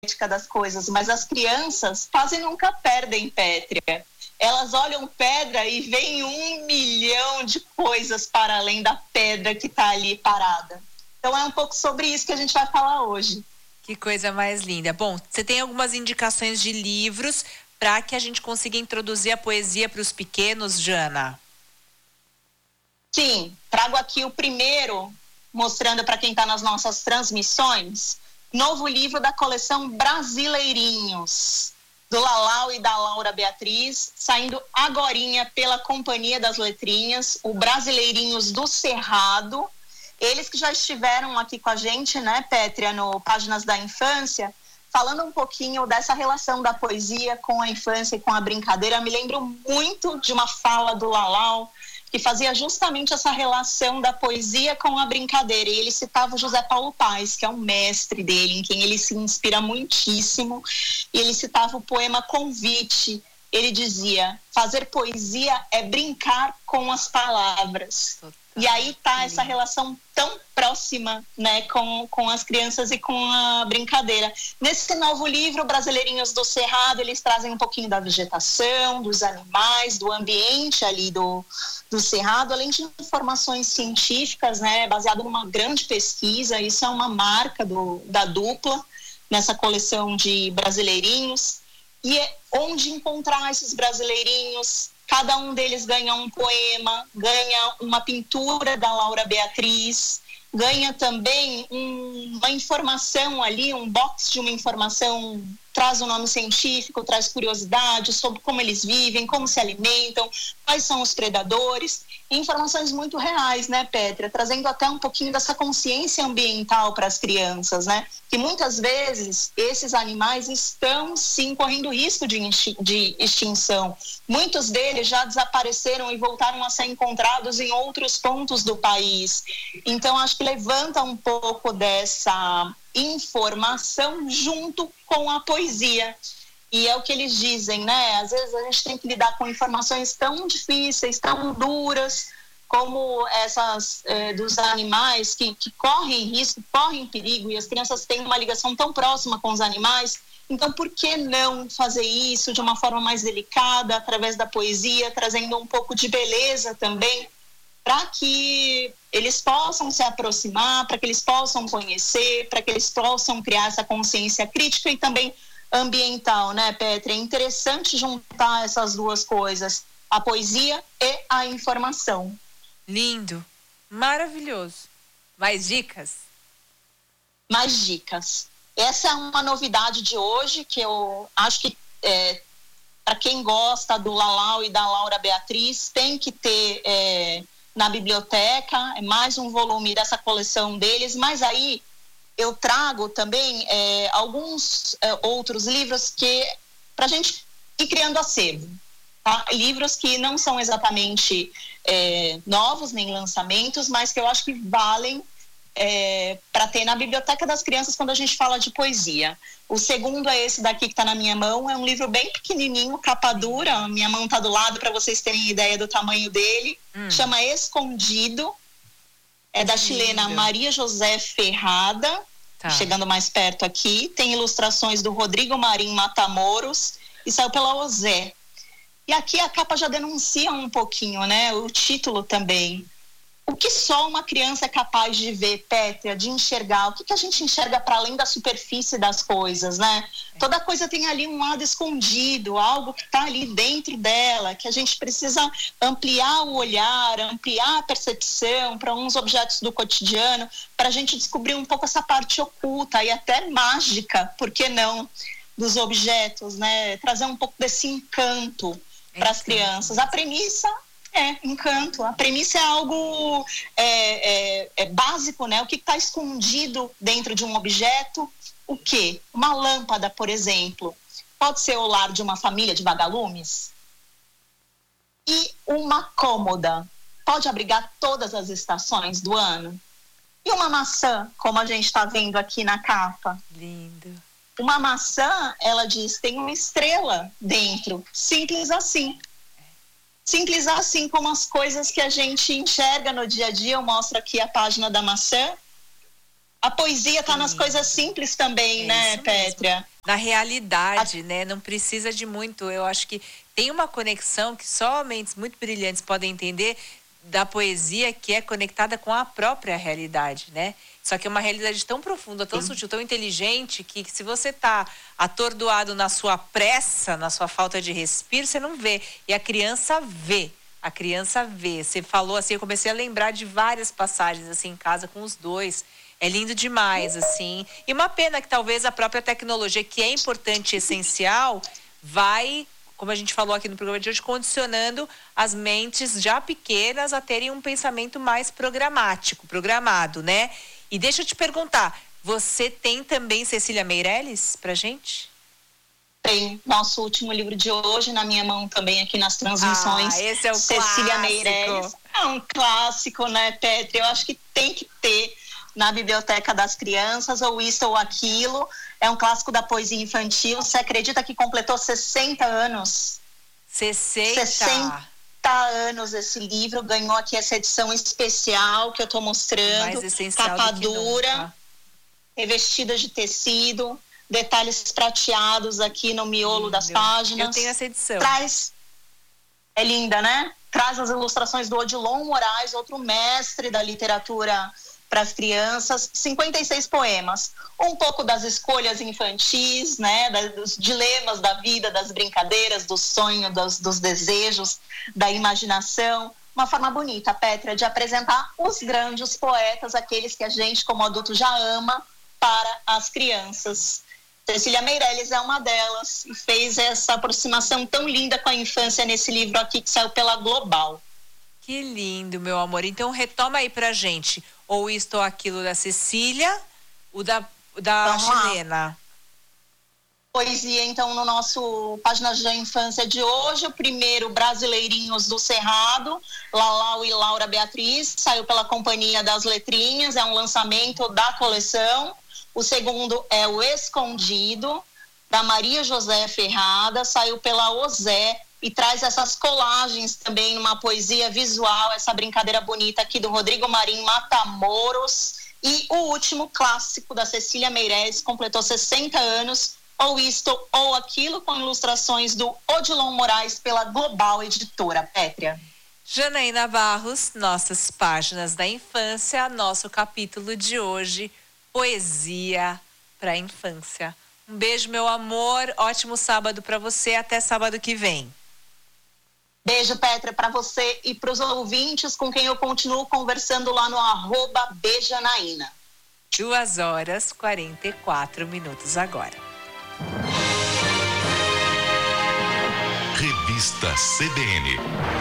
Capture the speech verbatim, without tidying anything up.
das coisas, mas as crianças quase nunca perdem Pétria. Elas olham pedra e veem um milhão de coisas para além da pedra que está ali parada. Então é um pouco sobre isso que a gente vai falar hoje. Que coisa mais linda. Bom, você tem algumas indicações de livros para que a gente consiga introduzir a poesia para os pequenos, Jana? Sim, trago aqui o primeiro, mostrando para quem está nas nossas transmissões, novo livro da coleção Brasileirinhos, do Lalau e da Laura Beatriz, saindo agorinha pela Companhia das Letrinhas, o Brasileirinhos do Cerrado. Eles que já estiveram aqui com a gente, né, Pétria, no Páginas da Infância, falando um pouquinho dessa relação da poesia com a infância e com a brincadeira. Eu me lembro muito de uma fala do Lalau, que fazia justamente essa relação da poesia com a brincadeira. E ele citava o José Paulo Paes, que é um mestre dele, em quem ele se inspira muitíssimo. E ele citava o poema Convite. Ele dizia, fazer poesia é brincar com as palavras. Total. E aí tá essa relação tão próxima, né, com, com as crianças e com a brincadeira. Nesse novo livro, Brasileirinhos do Cerrado, eles trazem um pouquinho da vegetação, dos animais, do ambiente ali do, do Cerrado, além de informações científicas, né, baseado numa grande pesquisa. Isso é uma marca do, da dupla, nessa coleção de Brasileirinhos. E é onde encontrar esses brasileirinhos. Cada um deles ganha um poema, ganha uma pintura da Laura Beatriz, ganha também um, uma informação ali, um box de uma informação, traz um nome científico, traz curiosidade sobre como eles vivem, como se alimentam, quais são os predadores, informações muito reais, né, Pétria? Trazendo até um pouquinho dessa consciência ambiental para as crianças, né? Que muitas vezes esses animais estão, sim, correndo risco de, de extinção. Muitos deles já desapareceram e voltaram a ser encontrados em outros pontos do país. Então, acho que levanta um pouco dessa informação junto com a poesia. E é o que eles dizem, né? Às vezes a gente tem que lidar com informações tão difíceis, tão duras, como essas eh, dos animais que, que correm risco, correm perigo, e as crianças têm uma ligação tão próxima com os animais. Então, por que não fazer isso de uma forma mais delicada, através da poesia, trazendo um pouco de beleza também, para que eles possam se aproximar, para que eles possam conhecer, para que eles possam criar essa consciência crítica e também ambiental, né, Pétria? É interessante juntar essas duas coisas, a poesia e a informação. Lindo, maravilhoso. Mais dicas? Mais dicas. Essa é uma novidade de hoje, que eu acho que é, para quem gosta do Lalau e da Laura Beatriz, tem que ter é, na biblioteca, é mais um volume dessa coleção deles, mas aí eu trago também é, alguns é, outros livros que para a gente ir criando acervo, tá? Livros que não são exatamente é, novos nem lançamentos, mas que eu acho que valem é, para ter na biblioteca das crianças quando a gente fala de poesia. O segundo é esse daqui que está na minha mão, é um livro bem pequenininho, capa dura, minha mão está do lado para vocês terem ideia do tamanho dele, hum. chama Escondido, é da chilena Maria José Ferrada. Tá. Chegando mais perto aqui, tem ilustrações do Rodrigo Marim Matamoros e saiu pela Ozé. E aqui a capa já denuncia um pouquinho, né? O título também. O que só uma criança é capaz de ver, Pétria, de enxergar? O que, que a gente enxerga para além da superfície das coisas, né? É. Toda coisa tem ali um lado escondido, algo que está ali dentro dela, que a gente precisa ampliar o olhar, ampliar a percepção para uns objetos do cotidiano, para a gente descobrir um pouco essa parte oculta e até mágica, por que não, dos objetos, né? Trazer um pouco desse encanto para as crianças. A premissa é encanto. A premissa é algo é, é, é básico, né? O que está escondido dentro de um objeto? O quê? Uma lâmpada, por exemplo, pode ser o lar de uma família de vagalumes? E uma cômoda pode abrigar todas as estações do ano? E uma maçã, como a gente está vendo aqui na capa? Lindo. Uma maçã, ela diz, tem uma estrela dentro. Simples assim. Simples assim como as coisas que a gente enxerga no dia a dia. Eu mostro aqui a página da maçã. A poesia está nas coisas simples também, é né, Pétria? Na realidade, a... né? Não precisa de muito. Eu acho que tem uma conexão que só mentes muito brilhantes podem entender da poesia, que é conectada com a própria realidade, né? Só que é uma realidade tão profunda, tão Sim. sutil, tão inteligente, que, que se você está atordoado na sua pressa, na sua falta de respiro, você não vê. E a criança vê. A criança vê. Você falou assim, eu comecei a lembrar de várias passagens assim em casa com os dois. É lindo demais, assim. E uma pena que talvez a própria tecnologia, que é importante e essencial, vai, como a gente falou aqui no programa de hoje, condicionando as mentes já pequenas a terem um pensamento mais programático, programado, né? E deixa eu te perguntar, você tem também Cecília Meirelles pra gente? Tem. Nosso último livro de hoje na minha mão também aqui nas transmissões. Ah, esse é o Cecília clássico. Meirelles. É um clássico, né, Petri? Eu acho que tem que ter na Biblioteca das Crianças, ou Isto ou Aquilo. É um clássico da poesia infantil. Você acredita que completou sessenta anos? sessenta? sessenta anos esse livro. Ganhou aqui essa edição especial que eu estou mostrando. Mais essencial capa do que dura, nunca. Revestida de tecido, detalhes prateados aqui no miolo Lindo. Das páginas. Eu tenho essa edição. Traz... É linda, né? Traz as ilustrações do Odilon Moraes, outro mestre da literatura para as crianças, cinquenta e seis poemas, um pouco das escolhas infantis, né, dos dilemas da vida, das brincadeiras, do sonho, dos, dos desejos, da imaginação, uma forma bonita, Pétria, de apresentar os grandes poetas, aqueles que a gente como adulto já ama, para as crianças. Cecília Meirelles é uma delas e fez essa aproximação tão linda com a infância nesse livro aqui que saiu pela Global. Que lindo, meu amor. Então retoma aí pra gente ou Isto ou Aquilo da Cecília, o da, da chilena. Poesia, então, no nosso Páginas da Infância de hoje, o primeiro, Brasileirinhos do Cerrado, Lalau e Laura Beatriz, saiu pela Companhia das Letrinhas, é um lançamento da coleção. O segundo é O Escondido, da Maria José Ferrada, saiu pela Ozé, e traz essas colagens também numa poesia visual, essa brincadeira bonita aqui do Rodrigo Marim Matamoros. E o último clássico da Cecília Meirelles, completou sessenta anos, ou Isto ou Aquilo, com ilustrações do Odilon Moraes pela Global Editora. Pétria. Janaína Barros, nossas Páginas da Infância, nosso capítulo de hoje, Poesia para a Infância. Um beijo, meu amor, ótimo sábado para você, até sábado que vem. Beijo, Pétria, para você e para os ouvintes com quem eu continuo conversando lá no arroba Bejanaína. Duas horas, quarenta e quatro minutos agora. Revista C B N.